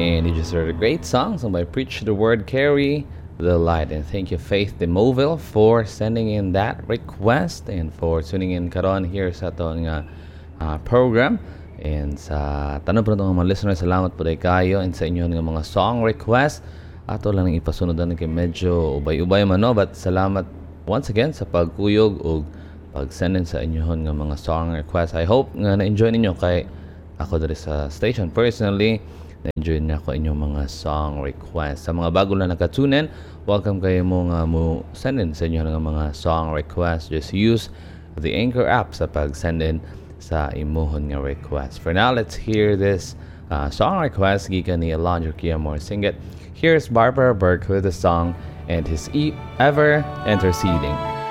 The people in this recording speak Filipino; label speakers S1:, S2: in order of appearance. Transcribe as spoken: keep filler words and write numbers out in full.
S1: And you just heard a great song sung by Preach the Word, Carry the Light. And thank you, Faith Demoville, for sending in that request and for tuning in karon here sa atong uh, uh, program. And sa tanong po ng mga listeners, salamat po day kayo and sa inyo ng mga song request. Ato lang ng ipasunod na kay medyo ubay-ubay man no, but salamat once again sa pagkuyog o pag-send in sa inyo ng mga song request. I hope nga na-enjoy ninyo kay ako diri sa station. Personally, na-enjoy niya ko inyong mga song request. Sa mga bago na nakatunin, welcome kayo mo nga mo send in sa inyo ng mga song request. Just use the Anchor app sa pag-send in sa imuhon nga request. For now, let's hear this uh, song request gikan ni Alondra Kiamor. Sing it. Here's Barbara Burke with the song and his e- Ever Interceding.